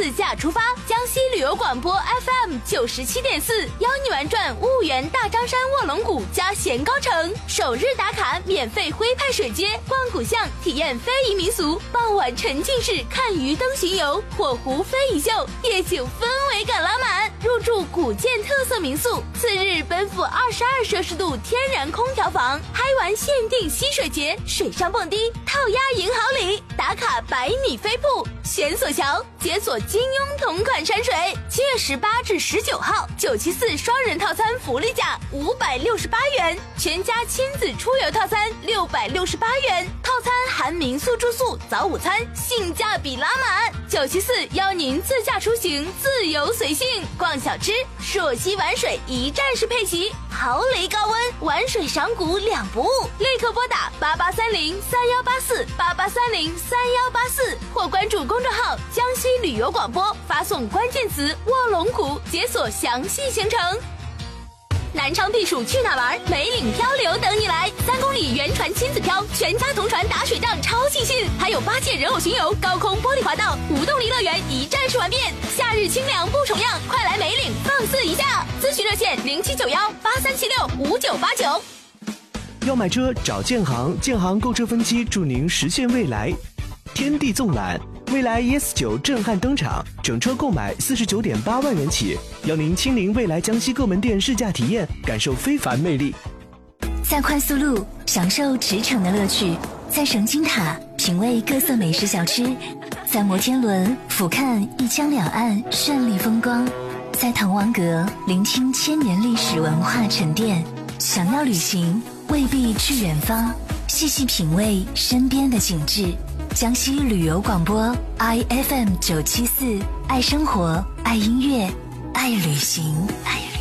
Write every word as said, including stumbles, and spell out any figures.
自驾出发，江西旅游广播 F M 九十七点四，邀你玩转婺源大张山卧龙谷加咸高城，首日打卡免费徽派水街，逛古巷体验非遗民俗，傍晚沉浸式看鱼灯巡游，火湖非遗秀，夜景氛围感拉满，入住古建特色民宿，次日奔赴二十二摄氏度天然空调房，嗨玩限定吸水节，水上蹦迪，套鸭银好礼，打卡百米飞瀑，悬索桥，解锁金庸同款山水。七月十八至十九号，九七四双人套餐福利价五百六十八元，全家亲子出游套餐六百六十八元，套餐含民宿住宿、早午餐，性价比拉满。九七四邀您自驾出行，自由随性，逛小吃，朔溪玩水一站式配齐，豪雷高温，玩水赏古两不误。立刻拨打八八三零三幺八四八八三零三幺八四，或关注公众号江西旅游广播，发送关键词卧龙谷，解锁详细行程。南昌避暑去哪玩？梅岭漂流等你来，三公里原船亲子漂，全家同船打水仗超尽兴，还有八届人偶巡游、高空玻璃滑道、无动力乐园一站式玩遍。夏日清凉不重样，快来梅岭放肆一下！咨询热线零七九幺八三七六五九八九。 要买车找建行，建行购车分期，祝您实现未来。天地纵览，蔚来 E S 九 震撼登场，整车购买四十九点八万元起，邀您亲临蔚来江西各门店试驾体验，感受非凡魅力。 在快速路享受驰骋的乐趣，在神经塔品味各色美食小吃，在摩天轮俯瞰一江两岸绚丽风光，在滕王阁聆听千年历史文化沉淀。想要旅行，未必去远方，细细品味身边的景致。江西旅游广播 I F M 九七四，爱生活，爱音乐，爱旅行，爱。